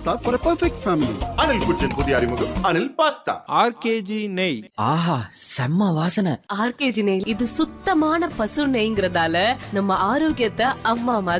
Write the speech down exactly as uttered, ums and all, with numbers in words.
pasta for a perfect family. Anil குச்சின் புதிய அறிமுகம் Anil pasta. RKG நெய். ஆஹா, செம்ம வாசனை. ஆர்கேஜி நெய் இது சுத்தமான பசு நெய்ங்கிறதால நம்ம ஆரோக்கியத்தை அம்மா மாதிரி